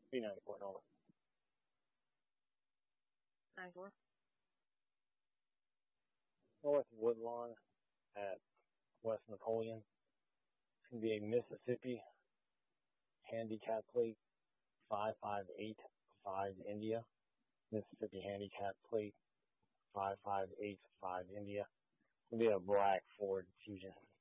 B94 North. 94. North Woodlawn at West Napoleon. It's going to be a Mississippi handicap plate 5585 India. Mississippi handicap plate 5585 India. It's going to be a black Ford Fusion.